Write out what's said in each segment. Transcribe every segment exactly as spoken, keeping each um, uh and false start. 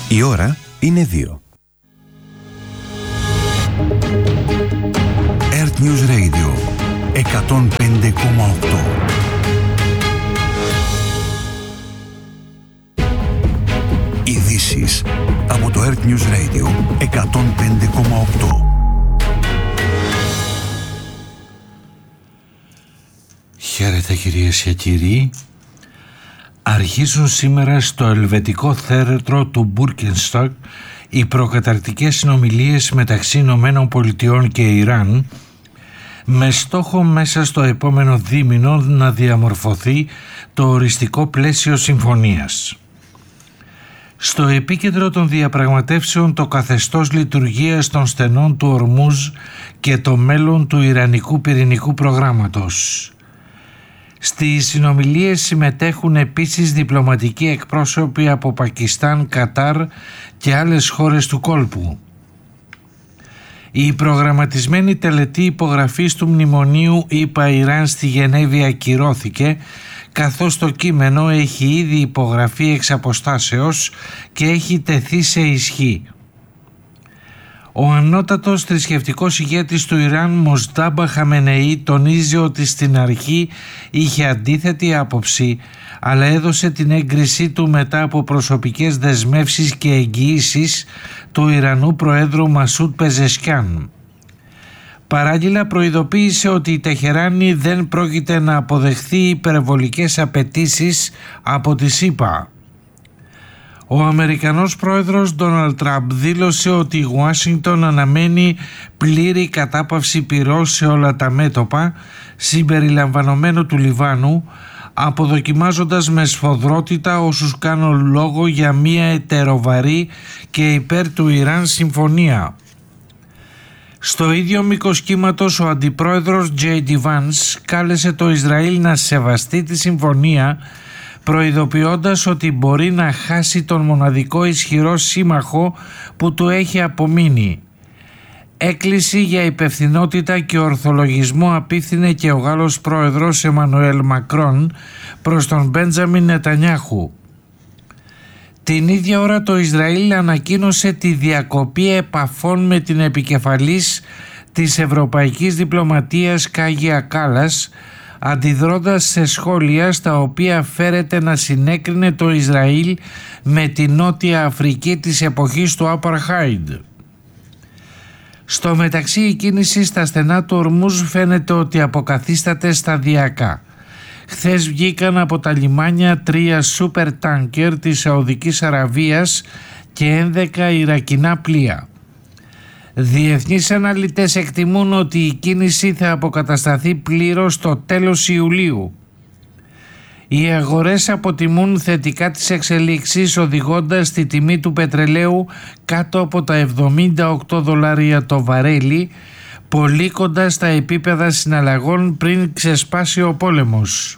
Η ώρα είναι δύο. Earth News Radio εκατόν πέντε κόμμα οκτώ. Ειδήσεις από το Earth News Radio εκατόν πέντε κόμμα οκτώ. Χαίρετε κυρίες και κύριοι. Αρχίζουν σήμερα στο ελβετικό θέατρο του Μπούρκενστοκ οι προκαταρκτικές συνομιλίες μεταξύ Ηνωμένων Πολιτειών και Ιράν, με στόχο μέσα στο επόμενο δίμηνο να διαμορφωθεί το οριστικό πλαίσιο συμφωνίας. Στο επίκεντρο των διαπραγματεύσεων το καθεστώς λειτουργίας των στενών του Ορμούζ και το μέλλον του Ιρανικού πυρηνικού προγράμματος. Στις συνομιλίες συμμετέχουν επίσης διπλωματικοί εκπρόσωποι από Πακιστάν, Κατάρ και άλλες χώρες του κόλπου. Η προγραμματισμένη τελετή υπογραφής του μνημονίου ΗΠΑ-Ιράν στη Γενέβη ακυρώθηκε, καθώς το κείμενο έχει ήδη υπογραφεί εξ αποστάσεως και έχει τεθεί σε ισχύ. Ο ανώτατος θρησκευτικός ηγέτης του Ιράν, Μοζτάμπα Χαμενεή, τονίζει ότι στην αρχή είχε αντίθετη άποψη, αλλά έδωσε την έγκρισή του μετά από προσωπικές δεσμεύσεις και εγγυήσεις του Ιρανού Προέδρου Μασούντ Πεζεσκιάν. Παράλληλα προειδοποίησε ότι η Τεχεράνη δεν πρόκειται να αποδεχθεί υπερβολικές απαιτήσεις από τη ΣΥΠΑ. Ο Αμερικανός πρόεδρος Ντόναλντ Τραμπ δήλωσε ότι η Ουάσιγκτον αναμένει πλήρη κατάπαυση πυρός σε όλα τα μέτωπα, συμπεριλαμβανομένου του Λιβάνου, αποδοκιμάζοντας με σφοδρότητα όσους κάνουν λόγο για μια ετεροβαρή και υπέρ του Ιράν συμφωνία. Στο ίδιο μήκος κύματος ο αντιπρόεδρος Τζέι Ντι Βάνς κάλεσε το Ισραήλ να σεβαστεί τη συμφωνία, προειδοποιώντας ότι μπορεί να χάσει τον μοναδικό ισχυρό σύμμαχο που του έχει απομείνει. Έκκληση για υπευθυνότητα και ορθολογισμό απίφθινε και ο Γάλλος πρόεδρος Εμμανουέλ Μακρόν προς τον Μπέντζαμιν Νετανιάχου. Την ίδια ώρα το Ισραήλ ανακοίνωσε τη διακοπή επαφών με την επικεφαλής της Ευρωπαϊκής Διπλωματίας Κάγια Κάλλας, αντιδρώντας σε σχόλια στα οποία φέρεται να συνέκρινε το Ισραήλ με τη Νότια Αφρική της εποχής του Απαρχάιντ. Στο μεταξύ η κίνηση στα στενά του Ορμούζ φαίνεται ότι αποκαθίσταται σταδιακά. Χθες βγήκαν από τα λιμάνια τρία σούπερ τάνκερ της Σαουδικής Αραβίας και έντεκα Ιρακινά πλοία. Διεθνείς αναλυτές εκτιμούν ότι η κίνηση θα αποκατασταθεί πλήρως στο τέλος Ιουλίου. Οι αγορές αποτιμούν θετικά τις εξελίξεις, οδηγώντας τη τιμή του πετρελαίου κάτω από τα εβδομήντα οκτώ δολάρια το βαρέλι, πολύ κοντά στα επίπεδα συναλλαγών πριν ξεσπάσει ο πόλεμος.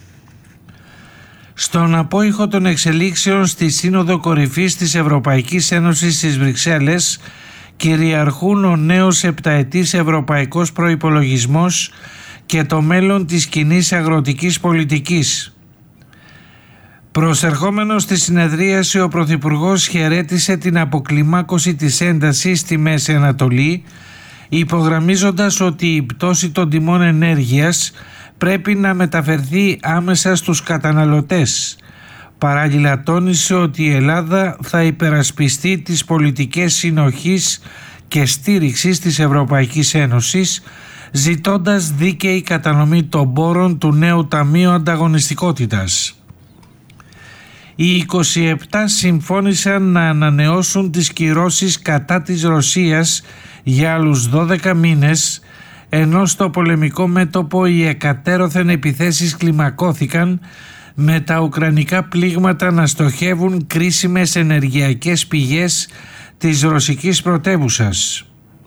Στον απόϊχο των εξελίξεων στη Σύνοδο Κορυφής της Ευρωπαϊκής Ένωσης στις Βρυξέλλες κυριαρχούν ο νέος επταετής ευρωπαϊκός προϋπολογισμός και το μέλλον της κοινής αγροτικής πολιτικής. Προσερχόμενος στη συνεδρίαση, ο Πρωθυπουργός χαιρέτησε την αποκλιμάκωση της έντασης στη Μέση Ανατολή, υπογραμμίζοντας ότι η πτώση των τιμών ενέργειας πρέπει να μεταφερθεί άμεσα στους καταναλωτές. Παράλληλα τόνισε ότι η Ελλάδα θα υπερασπιστεί τις πολιτικές συνοχής και στήριξης της Ευρωπαϊκής Ένωσης, ζητώντας δίκαιη κατανομή των πόρων του νέου Ταμείου Ανταγωνιστικότητας. Οι είκοσι επτά συμφώνησαν να ανανεώσουν τις κυρώσεις κατά της Ρωσίας για άλλους δώδεκα μήνες, ενώ στο πολεμικό μέτωπο οι εκατέρωθεν επιθέσεις κλιμακώθηκαν, με τα ουκρανικά πλήγματα να στοχεύουν κρίσιμες ενεργειακές πηγές της ρωσικής πρωτεύουσας.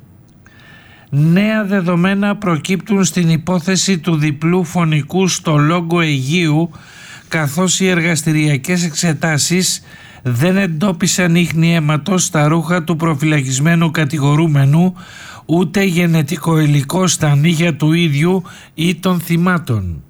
Νέα δεδομένα προκύπτουν στην υπόθεση του διπλού φωνικού στο Λόγκο Αιγαίου, καθώς οι εργαστηριακές εξετάσεις δεν εντόπισαν ίχνη αίματος στα ρούχα του προφυλακισμένου κατηγορούμενου, ούτε γενετικό υλικό στα νύχια του ίδιου ή των θυμάτων.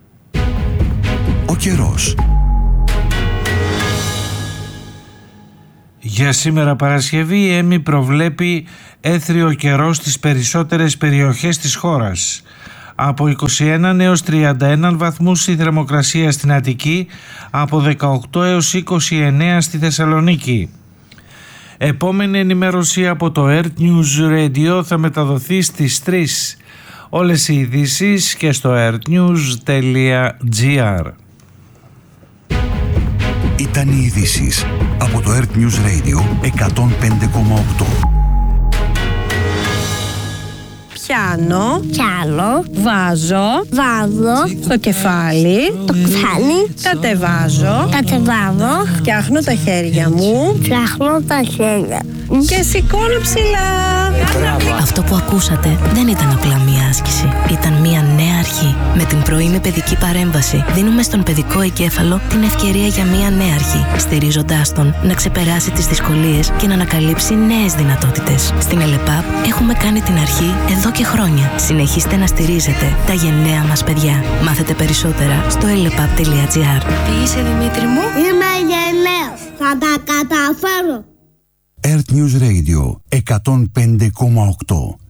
Ο καιρός. Για σήμερα Παρασκευή η ΕΜΗ προβλέπει έθριο καιρό στις περισσότερες περιοχές της χώρας. Από είκοσι ένα έως τριάντα ένα βαθμούς η θερμοκρασία στην Αττική, από δεκαοκτώ έως είκοσι εννέα στη Θεσσαλονίκη. Επόμενη ενημέρωση από το Earth News Radio θα μεταδοθεί στις τρεις. Όλες οι ειδήσεις και στο earthnews τελεία gr. Ήταν οι ειδήσεις από το Earth News Radio εκατόν πέντε κόμμα οκτώ. Πιάνω, Πιάνω, βάζω, βάζω, στο κεφάλι, το κεφάλι, κατεβάζω, κατεβάζω, φτιάχνω τα χέρια μου φτιάχνω τα χέρια και σηκώνω ψηλά. Αυτό που ακούσατε δεν ήταν απλά μία άσκηση. Ήταν μία νέα αρχή. Με την πρωινή παιδική παρέμβαση δίνουμε στον παιδικό εγκέφαλο την ευκαιρία για μία νέα αρχή, στηρίζοντάς τον να ξεπεράσει τις δυσκολίες και να ανακαλύψει νέες δυνατότητες. Στην ΕΛΕΠΑΠ έχουμε κάνει την αρχή εδώ και χρόνια. Συνεχίστε να στηρίζετε τα γενναία μας παιδιά. Μάθετε περισσότερα στο ελεπαπ τελεία gr. Τι είσαι, Δημήτρη μου? Είμαι γενναίος, θα τα καταφέρω. Earth News Radio εκατόν πέντε κόμμα οκτώ.